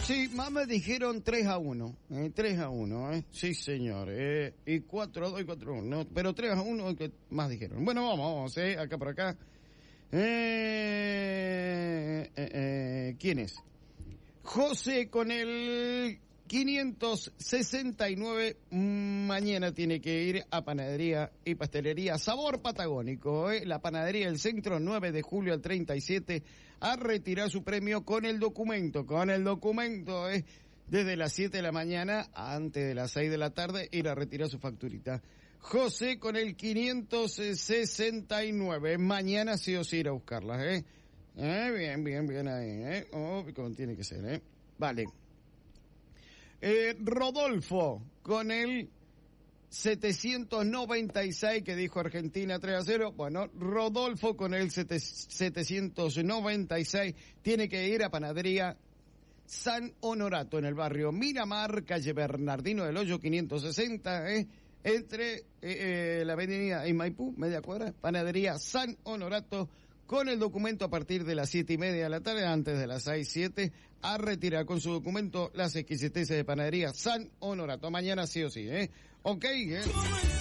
Sí, más me dijeron 3-1. 3-1, sí señor. Y 4-2 y 4-1. No, pero 3-1 que más dijeron. Bueno, vamos, acá por acá. ¿Quién es? José con el 569, mañana tiene que ir a Panadería y Pastelería Sabor Patagónico, la Panadería del Centro, 9 de julio al 37, a retirar su premio con el documento, desde las 7 de la mañana, antes de las 6 de la tarde, ir a retirar su facturita. José con el 569, mañana sí o sí ir a buscarlas, bien ahí, como tiene que ser, vale. Rodolfo con el 796 que dijo Argentina 3-0. Bueno, Rodolfo con el 796 tiene que ir a Panadería San Honorato en el barrio Miramar, calle Bernardino del Hoyo 560, entre la avenida y Maipú, media cuadra. Panadería San Honorato, con el documento a partir de las 7:30 de la tarde, antes de las 6:07, a retirar con su documento las exquisiteces de Panadería San Honorato. Mañana sí o sí, ¿ok?